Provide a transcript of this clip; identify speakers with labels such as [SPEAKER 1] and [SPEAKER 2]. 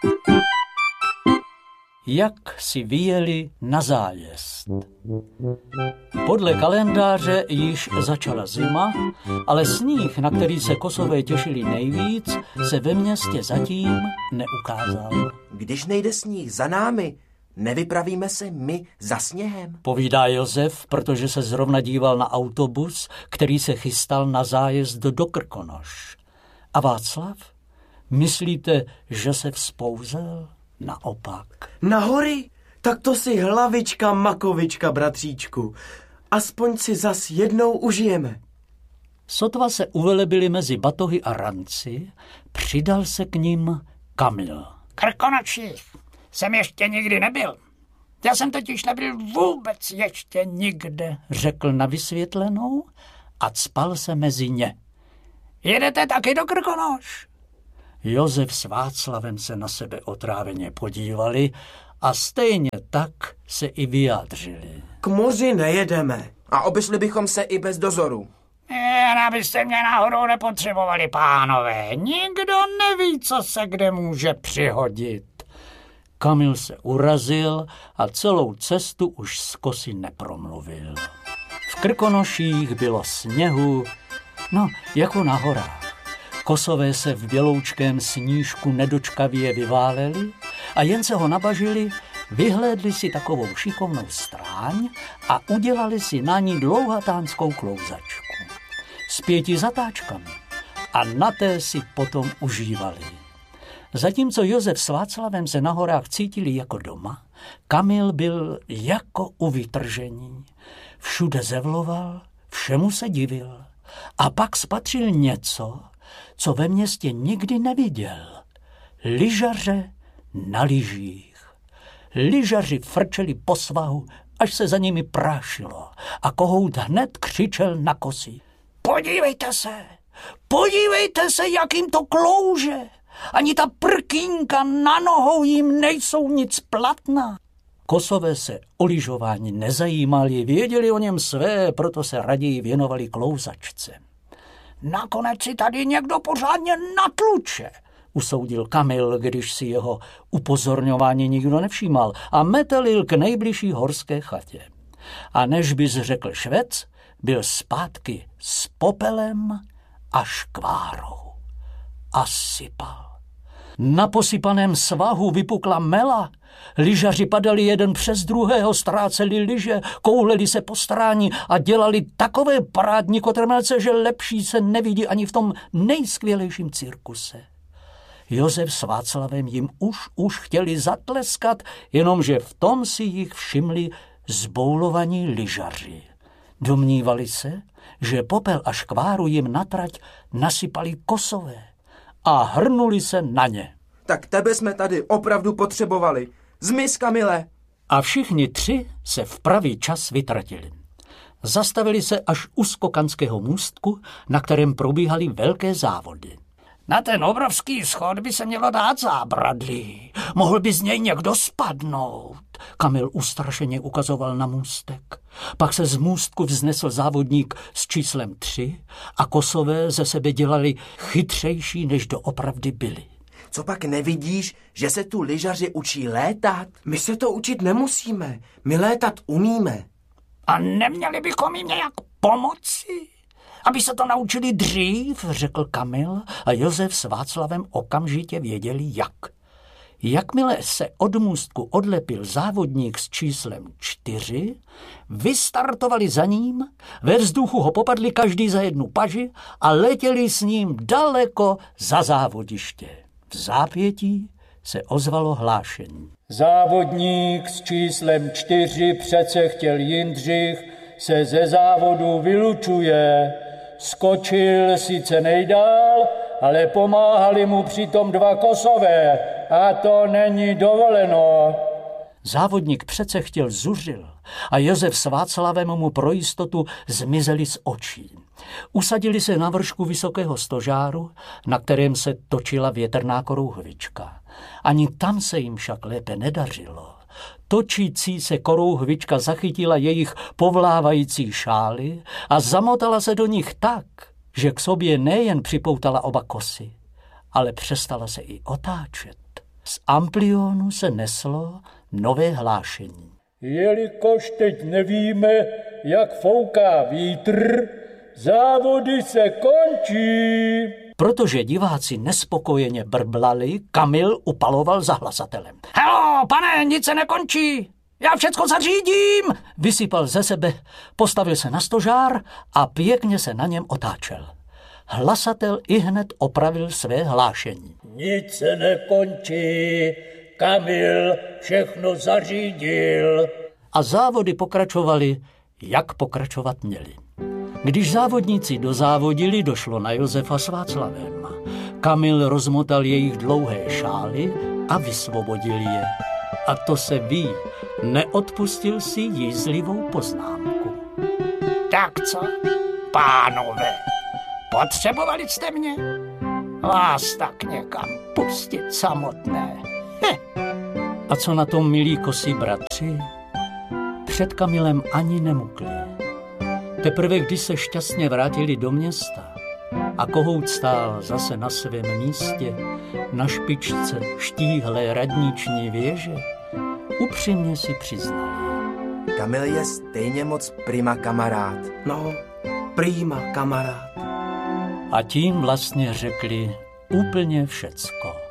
[SPEAKER 1] Jak si vyjeli na zájezd. Podle kalendáře již začala zima, ale sníh, na který se Kosové těšili nejvíc, se ve městě zatím neukázal.
[SPEAKER 2] Když nejde sníh za námi, nevypravíme se my za sněhem?
[SPEAKER 1] Povídá Josef, protože se zrovna díval na autobus, který se chystal na zájezd do Krkonoš. A Václav? Myslíte, že se vzpouzel? Naopak.
[SPEAKER 3] Na hory? Tak to si hlavička makovička, bratříčku. Aspoň si zas jednou užijeme.
[SPEAKER 1] Sotva se uvelebili mezi batohy a ranci, přidal se k nim Kamil.
[SPEAKER 4] Krkonoších jsem ještě nikdy nebyl. Já jsem totiž nebyl vůbec ještě nikde,
[SPEAKER 1] řekl na vysvětlenou a cpal se mezi ně.
[SPEAKER 4] Jedete taky do Krkonoš?
[SPEAKER 1] Josef s Václavem se na sebe otráveně podívali a stejně tak se i vyjádřili.
[SPEAKER 3] K moři nejedeme.
[SPEAKER 2] A obešli bychom se i bez dozoru.
[SPEAKER 4] Jen abyste mě náhodou nepotřebovali, pánové. Nikdo neví, co se kde může přihodit.
[SPEAKER 1] Kamil se urazil a celou cestu už z Kosy nepromluvil. V Krkonoších bylo sněhu, jako na horách. Kosové se v běloučkém snížku nedočkavě vyváleli a jen se ho nabažili, vyhlédli si takovou šikovnou stráň a udělali si na ní dlouhatánskou klouzačku s 5 zatáčkami a na té si potom užívali. Zatímco Josef s Václavem se na horách cítili jako doma, Kamil byl jako u vytržení. Všude zevloval, všemu se divil a pak spatřil něco, co ve městě nikdy neviděl. Lyžaře na lyžích. Lyžaři frčeli po svahu, až se za nimi prášilo a kohout hned křičel na Kosy. Podívejte se, jak jim to klouže. Ani ta prkínka na nohou jim nejsou nic platná. Kosové se o lyžování nezajímali, věděli o něm své, proto se raději věnovali klouzačce.
[SPEAKER 4] Nakonec si tady někdo pořádně natluče,
[SPEAKER 1] usoudil Kamil, když si jeho upozorňování nikdo nevšímal a metelil k nejbližší horské chatě. A než bys řekl švec, byl zpátky s popelem a škvárou. A sypal. Na posypaném svahu vypukla mela. Lyžaři padali jeden přes druhého, ztráceli lyže, kouleli se po stráni a dělali takové parádní kotrmelce, že lepší se nevidí ani v tom nejskvělejším cirkuse. Josef s Václavem jim už chtěli zatleskat, jenomže v tom si jich všimli zboulovaní lyžaři. Domnívali se, že popel a škváru jim na trať nasypali Kosové a hrnuli se na ně.
[SPEAKER 2] Tak tebe jsme tady opravdu potřebovali. Zmiz, Kamile.
[SPEAKER 1] A všichni 3 se v pravý čas vytratili. Zastavili se až u skokanského můstku, na kterém probíhaly velké závody.
[SPEAKER 4] Na ten obrovský schod by se mělo dát zábradlí. Mohl by z něj někdo spadnout.
[SPEAKER 1] Kamil ustrašeně ukazoval na můstek. Pak se z můstku vznesl závodník s číslem 3 a Kosové ze sebe dělali chytřejší, než doopravdy byli.
[SPEAKER 2] Co pak nevidíš, že se tu lyžaři učí létat?
[SPEAKER 3] My se to učit nemusíme, my létat umíme.
[SPEAKER 4] A neměli bychom jim nějak pomoci? Aby se to naučili dřív,
[SPEAKER 1] řekl Kamil a Josef s Václavem okamžitě věděli jak. Jakmile se od můstku odlepil závodník s číslem 4, vystartovali za ním, ve vzduchu ho popadli každý za jednu paži a letěli s ním daleko za závodiště. V zápětí se ozvalo hlášení.
[SPEAKER 5] Závodník s číslem 4 přece chtěl Jindřich se ze závodu vylučuje. Skočil sice nejdál, ale pomáhali mu přitom 2 Kosové a to není dovoleno.
[SPEAKER 1] Závodník přece chtěl zuřil a Josef s Václavem mu pro jistotu zmizeli z očí. Usadili se na vršku vysokého stožáru, na kterém se točila větrná korouhvička. Ani tam se jim však lépe nedařilo. Točící se korouhvička zachytila jejich povlávající šály a zamotala se do nich tak, že k sobě nejen připoutala oba Kosy, ale přestala se i otáčet. Z amplionu se neslo nové hlášení.
[SPEAKER 5] Jelikož teď nevíme, jak fouká vítr, závody se končí.
[SPEAKER 1] Protože diváci nespokojeně brblali, Kamil upaloval za hlasatelem.
[SPEAKER 4] Halo, pane, nic se nekončí. Já všecko zařídím.
[SPEAKER 1] Vysypal ze sebe, postavil se na stožár a pěkně se na něm otáčel. Hlasatel ihned opravil své hlášení.
[SPEAKER 5] Nic se nekončí, Kamil všechno zařídil.
[SPEAKER 1] A závody pokračovaly, jak pokračovat měly. Když závodníci dozávodili, došlo na Josefa s Václavem. Kamil rozmotal jejich dlouhé šály a vysvobodil je. A to se ví, neodpustil si jízlivou poznámku.
[SPEAKER 4] Tak co, pánové, potřebovali jste mě? Vás tak někam pustit samotné.
[SPEAKER 1] A co na tom, milí kosí bratři? Před Kamilem ani nemukli. Teprve když se šťastně vrátili do města a kohout stál zase na svém místě, na špičce štíhlé radniční věže, upřímně si přiznali.
[SPEAKER 2] Kamil je stejně moc prima kamarád.
[SPEAKER 3] No, prima kamarád.
[SPEAKER 1] A tím vlastně řekli úplně všecko.